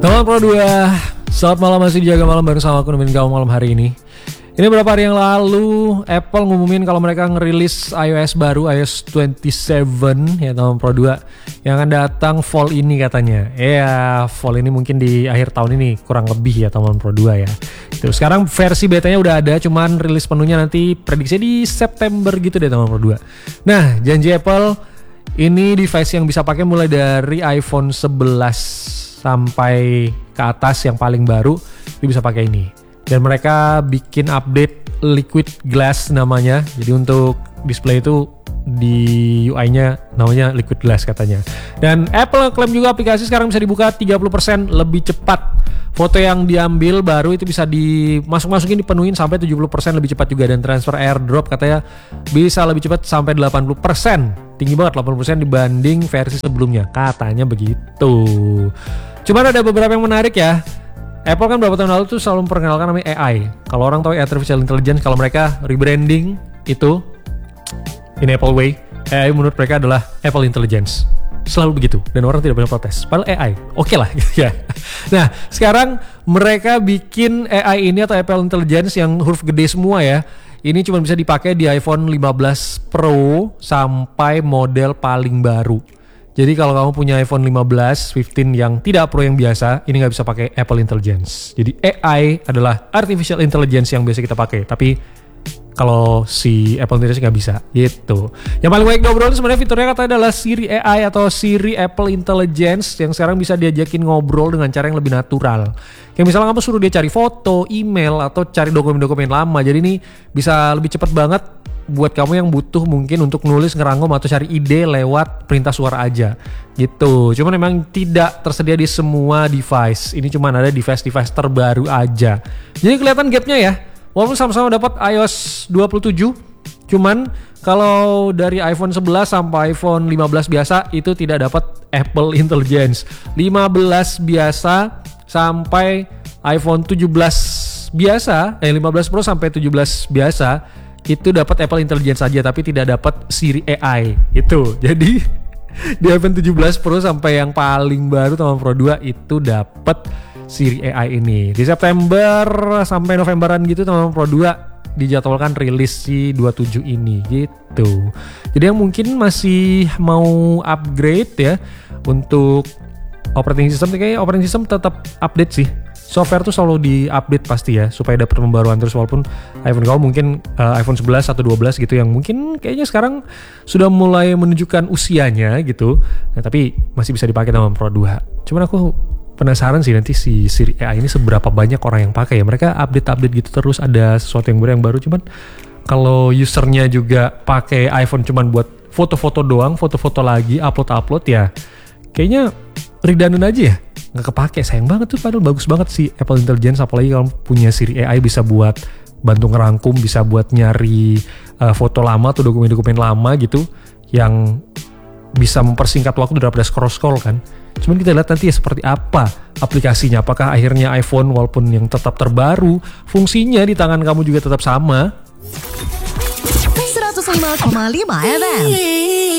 Teman Pro 2, selamat malam, masih dijaga malam bareng sama aku nemenin kamu malam hari ini. Ini beberapa hari yang lalu Apple ngumumin kalau mereka ngerilis iOS baru, iOS 27 ya teman Pro 2, yang akan datang fall ini katanya. Ya fall ini mungkin di akhir tahun ini kurang lebih ya teman Pro 2 ya. Terus sekarang versi betanya udah ada, cuman rilis penuhnya nanti prediksi di September gitu deh teman Pro 2. Nah, janji Apple ini device yang bisa pakai mulai dari iPhone 11 sampai ke atas yang paling baru itu bisa pakai ini. Dan mereka bikin update Liquid Glass namanya. Jadi untuk display itu di UI-nya namanya Liquid Glass katanya. Dan Apple klaim juga aplikasi sekarang bisa dibuka 30% lebih cepat. Foto yang diambil baru itu bisa dimasuk-masukin, dipenuhin sampai 70% lebih cepat juga. Dan transfer AirDrop katanya bisa lebih cepat sampai 80%. Tinggi banget, 80% dibanding versi sebelumnya. Katanya begitu. Cuman ada beberapa yang menarik ya. Apple kan beberapa tahun lalu tuh selalu memperkenalkan namanya AI. Kalau orang tahu Artificial Intelligence, kalau mereka rebranding itu in Apple Way, AI menurut mereka adalah Apple Intelligence. Selalu begitu, dan orang tidak pernah protes. Padahal AI, oke lah gitu ya. Nah, sekarang mereka bikin AI ini atau Apple Intelligence yang huruf gede semua ya. Ini cuma bisa dipakai di iPhone 15 Pro sampai model paling baru. Jadi kalau kamu punya iPhone 15 yang tidak Pro yang biasa, ini nggak bisa pakai Apple Intelligence. Jadi AI adalah Artificial Intelligence yang biasa kita pakai. Tapi kalau si Apple Intelligence nggak bisa gitu. Yang paling baik ngobrol sebenarnya fiturnya katanya adalah Siri AI atau Siri Apple Intelligence yang sekarang bisa diajakin ngobrol dengan cara yang lebih natural. Kayak misalnya kamu suruh dia cari foto, email, atau cari dokumen-dokumen lama. Jadi ini bisa lebih cepat banget buat kamu yang butuh mungkin untuk nulis, ngerangkum, atau cari ide lewat perintah suara aja gitu. Cuman memang tidak tersedia di semua device. Ini cuma ada device-device terbaru aja. Jadi kelihatan gapnya ya. Walaupun sama-sama dapat iOS 27, cuman kalau dari iPhone 11 sampai iPhone 15 biasa itu tidak dapat Apple Intelligence. 15 biasa sampai iPhone 17 biasa, 15 Pro sampai 17 biasa itu dapat Apple Intelligence saja, tapi tidak dapat Siri AI itu. Jadi di iPhone 17 Pro sampai yang paling baru teman Pro 2 itu dapat Siri AI ini. Di September sampai Novemberan gitu teman Pro 2 dijadwalkan rilis si 27 ini gitu. Jadi yang mungkin masih mau upgrade ya untuk operating system, kayaknya operating system tetap update sih. Software tuh selalu di-update pasti ya, supaya dapat pembaruan terus, walaupun iPhone kamu mungkin iPhone 11 atau 12 gitu yang mungkin kayaknya sekarang sudah mulai menunjukkan usianya gitu. Nah, tapi masih bisa dipakai sama Pro 2. Cuman aku penasaran sih nanti si Siri AI ini seberapa banyak orang yang pakai ya. Mereka update gitu terus, ada sesuatu yang baru. Cuman kalau usernya juga pakai iPhone cuman buat foto-foto doang, foto-foto lagi, upload ya, kayaknya redundant aja ya. Nggak kepake, sayang banget tuh, padahal bagus banget sih Apple Intelligence. Apalagi kalau punya Siri AI bisa buat bantu ngerangkum, bisa buat nyari foto lama atau dokumen-dokumen lama gitu yang bisa mempersingkat waktu daripada scroll kan. Cuman kita lihat nanti ya seperti apa aplikasinya. Apakah akhirnya iPhone walaupun yang tetap terbaru, fungsinya di tangan kamu juga tetap sama. 105,5 FM